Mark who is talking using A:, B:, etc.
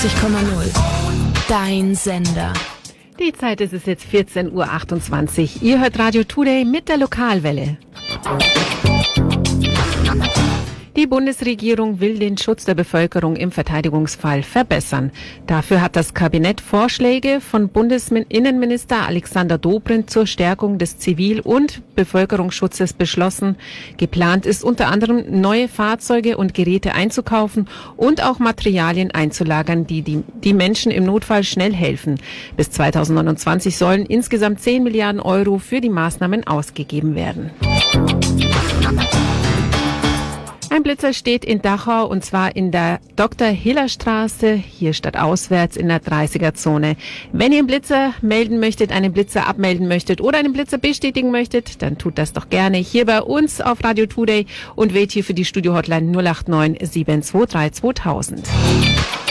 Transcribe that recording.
A: 94,0. Dein Sender.
B: Die Zeit ist es jetzt 14:28 Uhr. Ihr hört Radio Today mit der Lokalwelle. Die Bundesregierung will den Schutz der Bevölkerung im Verteidigungsfall verbessern. Dafür hat das Kabinett Vorschläge von Bundesinnenminister Alexander Dobrindt zur Stärkung des Zivil- und Bevölkerungsschutzes beschlossen. Geplant ist unter anderem, neue Fahrzeuge und Geräte einzukaufen und auch Materialien einzulagern, die Menschen im Notfall schnell helfen. Bis 2029 sollen insgesamt 10 Milliarden Euro für die Maßnahmen ausgegeben werden. Ein Blitzer steht in Dachau und zwar in der Dr.-Hiller-Straße, hier stadtauswärts in der 30er-Zone. Wenn ihr einen Blitzer melden möchtet, einen Blitzer abmelden möchtet oder einen Blitzer bestätigen möchtet, dann tut das doch gerne hier bei uns auf Radio Today und wählt hier für die Studio-Hotline 089 723 2000.